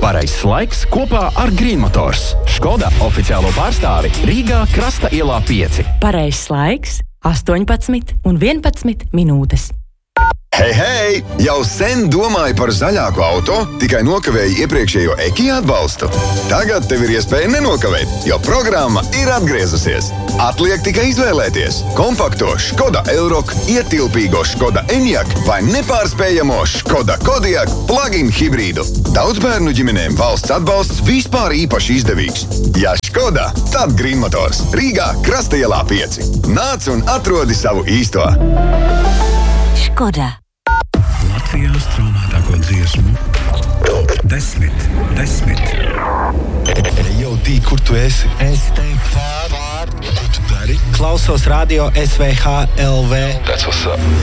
Pareizs laiks kopā ar Green Motors. Škoda oficiālo pārstāvi Rīgā Krasta ielā 5. Pareizs laiks 18:11 minūtes. Hei, hei! Jau sen domāju par zaļāku auto, tikai nokavēju iepriekšējo Ekija atbalstu. Tagad tev ir iespēja nenokavēt, jo programma ir atgriezusies. Atliek tikai izvēlēties kompakto Škoda Elroq, ietilpīgo Škoda Enyaq vai nepārspējamo Škoda Kodiaq plug-in hibrīdu. Daudzbērnu ģimenēm valsts atbalsts vispār īpaši izdevīgs. Ja Škoda, tad Green Motors. Rīgā Krasta ielā 5. Nāc un atrodi savu īsto. Škoda. Latvijā straumētāko dziesmu Top 10. Jau tī, kur tu esi? Es teiktu pār. Ko tu dari? Klausos radio SVH LV. That's what's up.